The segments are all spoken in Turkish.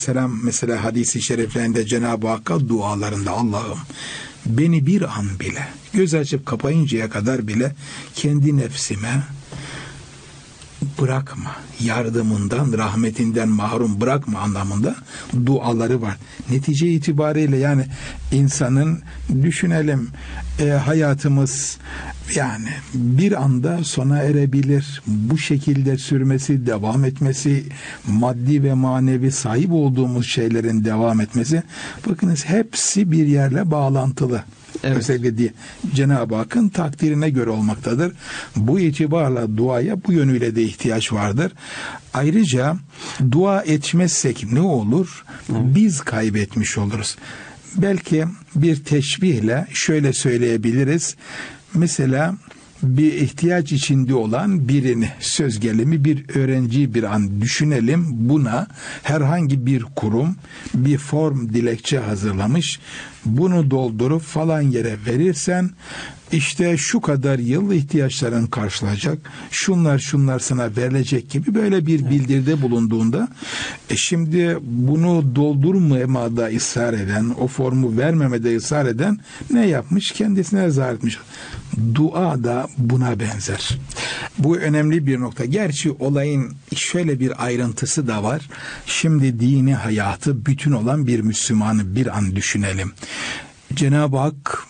Selam mesela hadisi şeriflerinde Cenab-ı Hakk'a dualarında Allah'ım beni bir an bile göz açıp kapayıncaya kadar bile kendi nefsime bırakma, yardımından, rahmetinden mahrum bırakma anlamında duaları var. Netice itibariyle yani insanın düşünelim hayatımız yani bir anda sona erebilir. Bu şekilde sürmesi, devam etmesi, maddi ve manevi sahip olduğumuz şeylerin devam etmesi, bakınız hepsi bir yerle bağlantılı. Evet. Özellikle Cenab-ı Hakk'ın takdirine göre olmaktadır. Bu itibarla duaya bu yönüyle de ihtiyaç vardır. Ayrıca dua etmezsek ne olur? Biz kaybetmiş oluruz. Belki bir teşbihle şöyle söyleyebiliriz. Mesela bir ihtiyaç içinde olan birini, söz gelimi bir öğrenciyi bir an düşünelim. Buna herhangi bir kurum bir form dilekçe hazırlamış. Bunu doldurup falan yere verirsen işte şu kadar yıl ihtiyaçların karşılayacak, şunlar sana verilecek gibi böyle bir bildiride bulunduğunda şimdi bunu doldurmamada ısrar eden, o formu vermemede ısrar eden ne yapmış? Kendisine zarar etmiş. Dua da buna benzer. Bu önemli bir nokta. Gerçi olayın şöyle bir ayrıntısı da var. Şimdi dini hayatı bütün olan bir Müslümanı bir an düşünelim. Cenab-ı Hak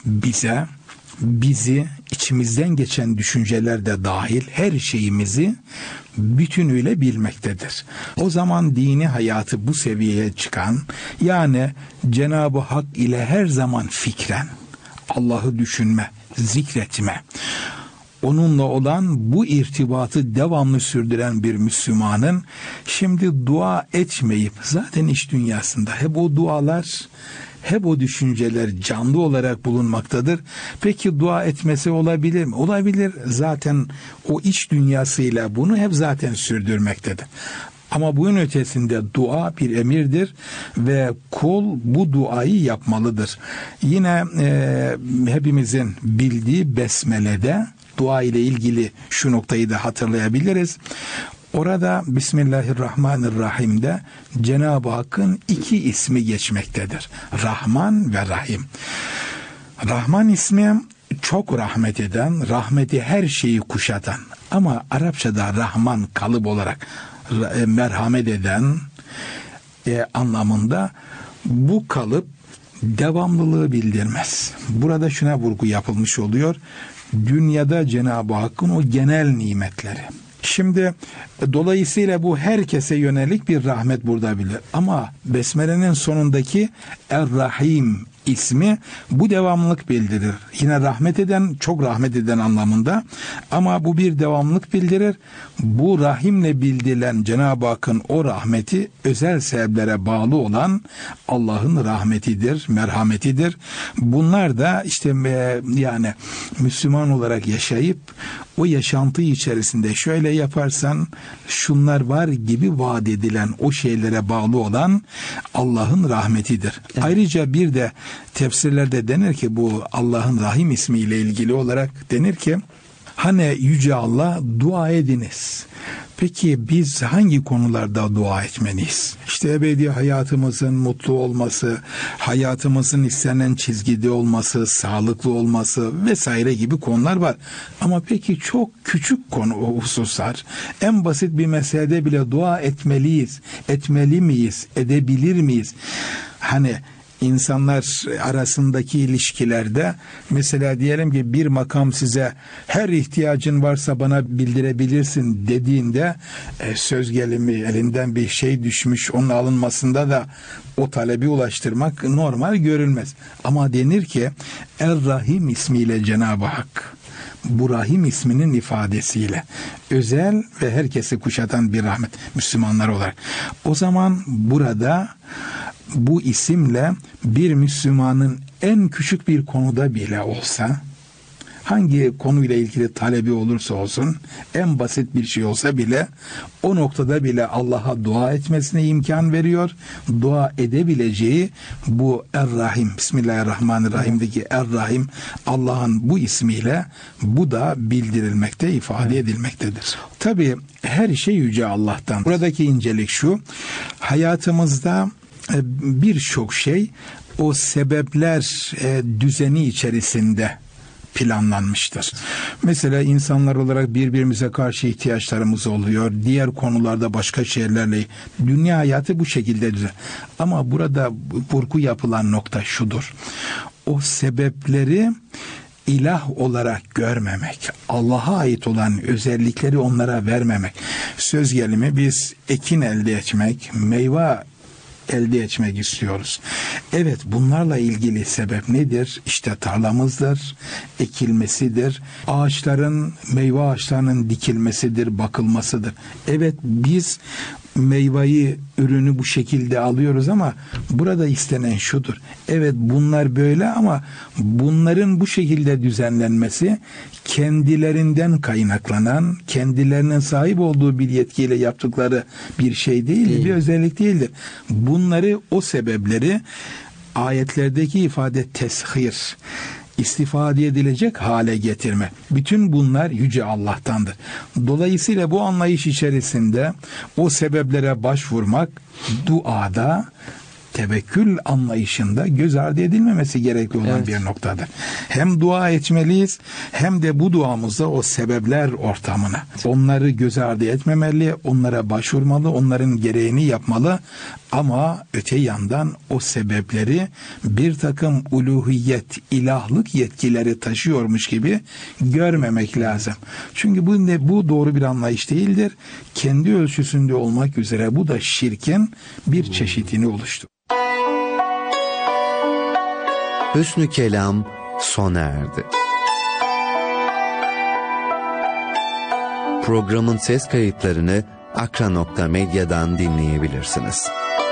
bizi içimizden geçen düşünceler de dahil her şeyimizi bütünüyle bilmektedir. O zaman dini hayatı bu seviyeye çıkan, yani Cenab-ı Hak ile her zaman fikren Allah'ı düşünme, zikretme, onunla olan bu irtibatı devamlı sürdüren bir Müslümanın şimdi dua etmeyip zaten iç dünyasında hep o dualar, hep o düşünceler canlı olarak bulunmaktadır. Peki dua etmesi olabilir mi? Olabilir. Zaten o iç dünyasıyla bunu hep zaten sürdürmektedir. Ama bunun ötesinde dua bir emirdir ve kul bu duayı yapmalıdır. Yine hepimizin bildiği Besmele'de dua ile ilgili şu noktayı da hatırlayabiliriz. Orada Bismillahirrahmanirrahim'de Cenab-ı Hakk'ın iki ismi geçmektedir. Rahman ve Rahim. Rahman ismi çok rahmet eden, rahmeti her şeyi kuşatan. Ama Arapçada Rahman kalıp olarak merhamet eden anlamında bu kalıp devamlılığı bildirmez. Burada şuna vurgu yapılmış oluyor. Dünyada Cenab-ı Hakk'ın o genel nimetleri. Şimdi dolayısıyla bu herkese yönelik bir rahmet burada bilir. Ama Besmele'nin sonundaki Er-Rahim ismi bu devamlılık bildirir. Yine rahmet eden, çok rahmet eden anlamında, ama bu bir devamlılık bildirir. Bu rahimle bildirilen Cenab-ı Hakk'ın o rahmeti özel sebeplere bağlı olan Allah'ın rahmetidir, merhametidir. Bunlar da işte yani Müslüman olarak yaşayıp o yaşantı içerisinde şöyle yaparsan şunlar var gibi vaat edilen o şeylere bağlı olan Allah'ın rahmetidir. Evet. Ayrıca bir de tefsirlerde denir ki bu Allah'ın Rahim ismiyle ilgili olarak denir ki hani Yüce Allah dua ediniz. Peki biz hangi konularda dua etmeliyiz? İşte ebedi hayatımızın mutlu olması, hayatımızın istenen çizgide olması, sağlıklı olması vesaire gibi konular var. Ama peki çok küçük konu o hususlar. En basit bir meselede bile dua etmeliyiz. Etmeli miyiz? Edebilir miyiz? Hani İnsanlar arasındaki ilişkilerde mesela diyelim ki bir makam size her ihtiyacın varsa bana bildirebilirsin dediğinde söz gelimi elinden bir şey düşmüş, onun alınmasında da o talebi ulaştırmak normal görülmez. Ama denir ki Er-Rahim ismiyle Cenab-ı Hak bu Rahim isminin ifadesiyle özel ve herkesi kuşatan bir rahmet Müslümanlar olarak. O zaman burada bu isimle bir Müslümanın en küçük bir konuda bile olsa, hangi konuyla ilgili talebi olursa olsun, en basit bir şey olsa bile o noktada bile Allah'a dua etmesine imkan veriyor. Dua edebileceği bu Er-Rahim, Bismillahirrahmanirrahim'deki Er-Rahim Allah'ın bu ismiyle bu da bildirilmekte, ifade edilmektedir. Tabii her şey Yüce Allah'tan. Buradaki incelik şu: hayatımızda birçok şey o sebepler düzeni içerisinde planlanmıştır. Mesela insanlar olarak birbirimize karşı ihtiyaçlarımız oluyor. Diğer konularda başka şeylerle dünya hayatı bu şekilde düzen. Ama burada vurgu yapılan nokta şudur. O sebepleri ilah olarak görmemek, Allah'a ait olan özellikleri onlara vermemek. Söz gelimi biz ekin elde etmek, meyve elde etmek istiyoruz. Evet, bunlarla ilgili sebep nedir? İşte tarlamızdır, ekilmesidir, meyve ağaçlarının dikilmesidir, bakılmasıdır. Evet, biz meyveyi, ürünü bu şekilde alıyoruz ama burada istenen şudur. Evet, bunlar böyle ama bunların bu şekilde düzenlenmesi kendilerinden kaynaklanan, kendilerinin sahip olduğu bir yetkiyle yaptıkları bir şey değildir, bir özellik değildir. Bunları, o sebepleri ayetlerdeki ifade teshir, istifade edilecek hale getirme. Bütün bunlar Yüce Allah'tandır. Dolayısıyla bu anlayış içerisinde o sebeplere başvurmak duada, tevekkül anlayışında göz ardı edilmemesi gerekli olan bir noktadır. Hem dua etmeliyiz hem de bu duamızda o sebepler ortamına. Onları göz ardı etmemeli, onlara başvurmalı, onların gereğini yapmalı ama öte yandan o sebepleri bir takım uluhiyet, ilahlık yetkileri taşıyormuş gibi görmemek lazım. Çünkü bu doğru bir anlayış değildir. Kendi ölçüsünde olmak üzere bu da şirkin bir çeşidini oluşturur. Hüsnü Kelam sona erdi. Programın ses kayıtlarını akra.medya'dan dinleyebilirsiniz.